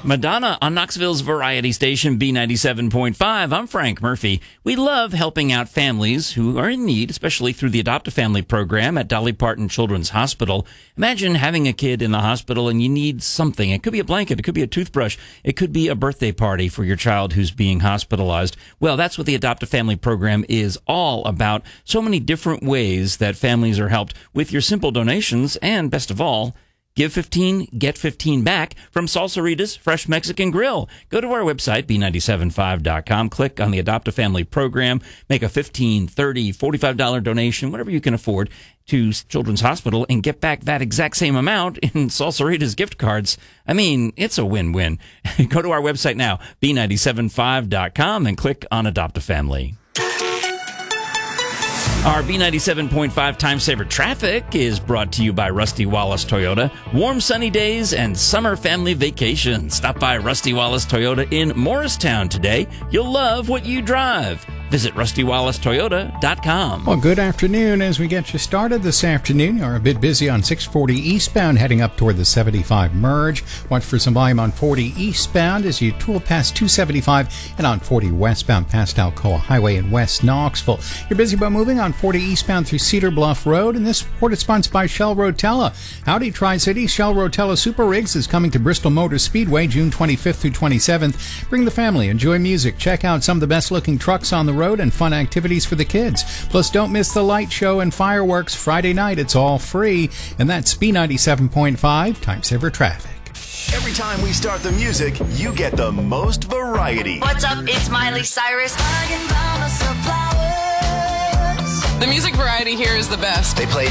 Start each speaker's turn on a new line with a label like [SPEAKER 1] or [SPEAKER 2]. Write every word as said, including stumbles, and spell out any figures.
[SPEAKER 1] Madonna on Knoxville's variety station B ninety-seven point five. I'm Frank Murphy. We love helping out families who are in need, especially through the Adopt a Family program at Dolly Parton Children's Hospital. Imagine having a kid in the hospital and you need something. It could be a blanket. It could be a toothbrush. It could be a birthday party for your child who's being hospitalized. Well, that's what the Adopt a Family program is all about. So many different ways that families are helped with your simple donations and, best of all, Give fifteen, get fifteen back from Salsarita's Fresh Mexican Grill. Go to our website, B nine seven five dot com. Click on the Adopt a Family program. Make a fifteen, thirty, forty-five dollars donation, whatever you can afford, to Children's Hospital and get back that exact same amount in Salsarita's gift cards. I mean, it's a win-win. Go to our website now, B nine seven five dot com, and click on Adopt a Family. Our B ninety-seven point five Time Saver Traffic is brought to you by Rusty Wallace Toyota. Warm, sunny days and summer family vacation. Stop by Rusty Wallace Toyota in Morristown today. You'll love what you drive. Visit rusty wallace toyota dot com.
[SPEAKER 2] Well, good afternoon. As we get you started this afternoon, you're a bit busy on six forty eastbound heading up toward the seventy-five merge. Watch for some volume on forty eastbound as you tool past two seventy-five and on forty westbound past Alcoa Highway in West Knoxville. You're busy about moving on forty eastbound through Cedar Bluff Road, and this report is sponsored by Shell Rotella. Howdy, Tri-City. Shell Rotella Super Rigs is coming to Bristol Motor Speedway June twenty-fifth through twenty-seventh. Bring the family, enjoy music, check out some of the best-looking trucks on the road, and fun activities for the kids. Plus, don't miss the light show and fireworks Friday night. It's all free. And that's B ninety-seven point five Time Saver Traffic.
[SPEAKER 3] Every time we start the music, you get the most variety.
[SPEAKER 4] What's up? It's Miley Cyrus. I can buy myself flowers.
[SPEAKER 5] The music variety here is the best.
[SPEAKER 3] They play